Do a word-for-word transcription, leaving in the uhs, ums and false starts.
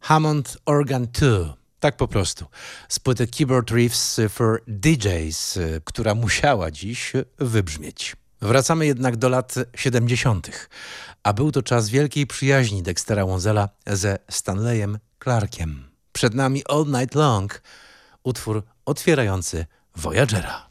Hammond Organ two. Tak po prostu. Z płyty Keyboard Riffs for D Js, która musiała dziś wybrzmieć. Wracamy jednak do lat siedemdziesiątych, a był to czas wielkiej przyjaźni Dextera Wansella ze Stanleyem Clarkiem. Przed nami All Night Long, utwór otwierający Voyagera.